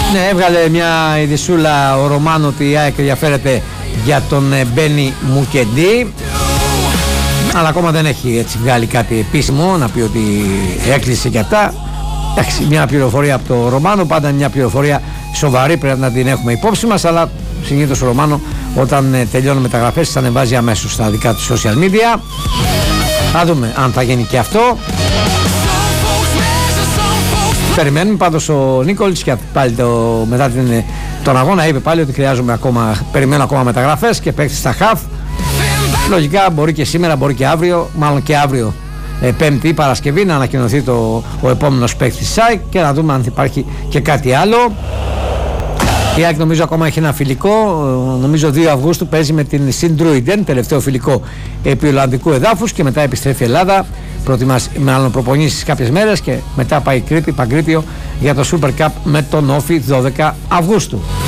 Ναι, έβγαλε μια ειδισούλα ο Ρωμάνο ότι η ΑΕΚ ενδιαφέρεται για τον Μπένι Μουκεντή, αλλά ακόμα δεν έχει έτσι βγάλει κάτι επίσημο να πει ότι έκλεισε και αυτά. Εντάξει, μια πληροφορία από το Ρωμάνο, πάντα μια πληροφορία σοβαρή, πρέπει να την έχουμε υπόψη μας, αλλά συνήθως ο Ρωμάνο όταν τελειώνει μεταγραφές θα ανεβάζει αμέσως στα δικά του social media. Θα δούμε αν θα γίνει και αυτό. Περιμένουμε. Πάντως ο Νίκολιτς και πάλι μετά τον αγώνα είπε πάλι ότι περιμένω ακόμα μεταγραφές και παίκτης στα χαφ. Λογικά μπορεί και σήμερα, μπορεί και αύριο, μάλλον και αύριο Πέμπτη ή Παρασκευή να ανακοινωθεί ο επόμενος παίκτης της ΑΕΚ και να δούμε αν υπάρχει και κάτι άλλο. Η ΑΕΚ νομίζω ακόμα έχει ένα φιλικό, νομίζω 2 Αυγούστου παίζει με την Σιντρούιντεν, τελευταίο φιλικό επί Ολλανδικού εδάφους και μετά επιστρέφει η Ελλάδα, μάλλον προπονήσεις κάποιες μέρες και μετά πάει Κρήτη, Παγκρίτιο για το Super Cup με τον Όφη 12 Αυγούστου.